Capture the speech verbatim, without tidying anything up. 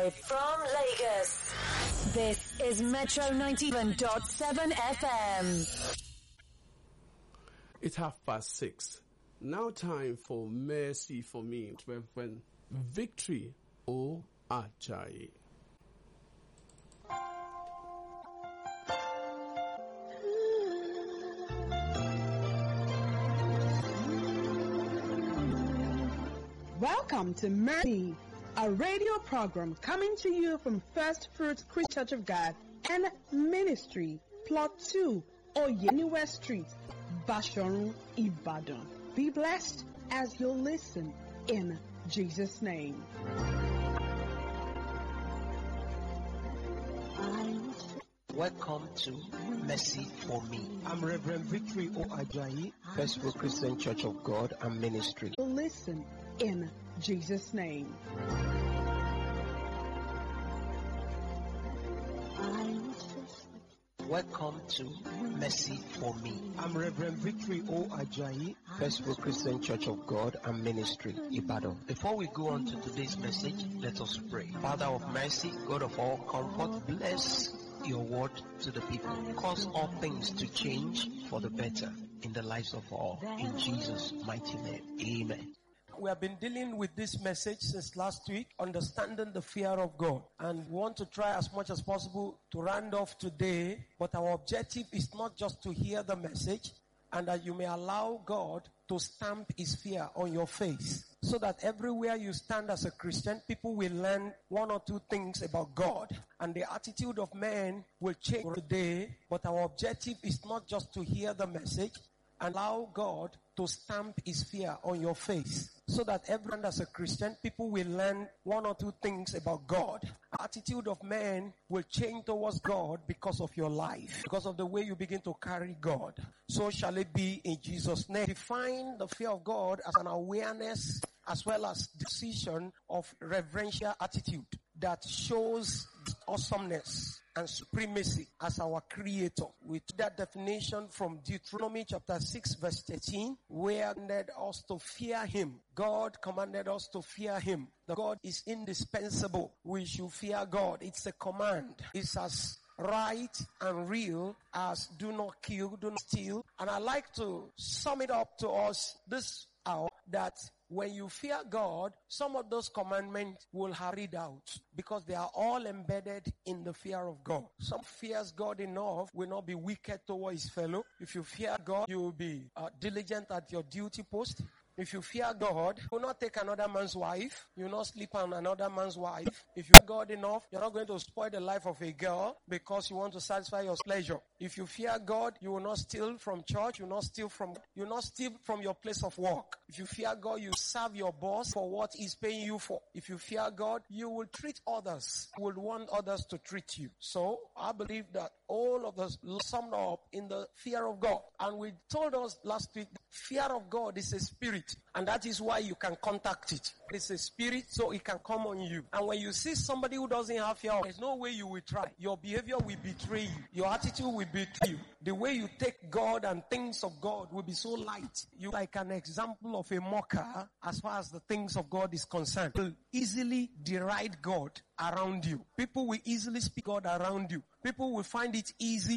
Live from Lagos, this is Metro ninety-one point seven F M. It's half past six. Now time for Mercy for Me, Reverend Victory O. Ajayi. Welcome to Mercy, a radio program coming to you from First Fruit Christian Church of God and Ministry, Plot two, Oyeniwe Street, Bashorun, Ibadan. Be blessed as you listen in Jesus' name. Welcome to Mercy for Me. I'm Reverend Victory O. Ajayi, First Fruit Christian Church of God and Ministry. Listen in Jesus' name. Welcome to Mercy for Me. I'm Reverend Victory O. Ajayi, First Fruit Christian Church of God and Ministry, Ibadan. Before we go on to today's message, let us pray. Father of mercy, God of all comfort, bless your word to the people. Cause all things to change for the better in the lives of all. In Jesus' mighty name, amen. We have been dealing with this message since last week, understanding the fear of God. And we want to try as much as possible to round off today. But our objective is not just to hear the message, and that you may allow God to stamp his fear on your face. So that everywhere you stand as a Christian, people will learn one or two things about God. And the attitude of men will change today. But our objective is not just to hear the message, and allow God to stamp his fear on your face. So that everyone as a Christian, people will learn one or two things about God. Attitude of men will change towards God because of your life. Because of the way you begin to carry God. So shall it be in Jesus' name. Define the fear of God as an awareness as well as decision of reverential attitude that shows awesomeness and supremacy as our creator. With that definition from Deuteronomy chapter six verse thirteen, where commanded us to fear him. God commanded us to fear him. The God is indispensable. We should fear God. It's a command. It's as right and real as do not kill, do not steal. And I like to sum it up to us this hour that when you fear God, some of those commandments will hurried out because they are all embedded in the fear of God. Some fears God enough will not be wicked toward his fellow. If you fear God, you will be uh, diligent at your duty post. If you fear God, you will not take another man's wife. You will not sleep on another man's wife. If you fear God enough, you're not going to spoil the life of a girl because you want to satisfy your pleasure. If you fear God, you will not steal from church. You will not steal from, you will not steal from your place of work. If you fear God, you serve your boss for what he's paying you for. If you fear God, you will treat others. You will want others to treat you. So I believe that all of us summed up in the fear of God. And we told us last week, fear of God is a spirit. And that is why you can contact it. It's a spirit, so it can come on you. And when you see somebody who doesn't have fear, there's no way you will try. Your behavior will betray you. Your attitude will betray you. The way you take God and things of God will be so light. You're like an example of a mocker as far as the things of God is concerned. You will easily deride God around you. People will easily speak God around you. People will find it easy